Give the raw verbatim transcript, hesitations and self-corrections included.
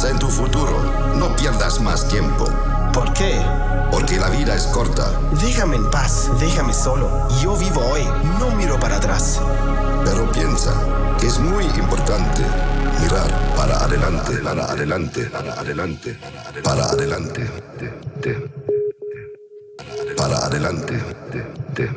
Piensa en tu futuro. No pierdas más tiempo. ¿Por qué? Porque la vida es corta. Déjame en paz, déjame solo. Yo vivo hoy, no miro para atrás. Pero piensa que es muy importante mirar para adelante, para adelante, para adelante, para adelante, para adelante.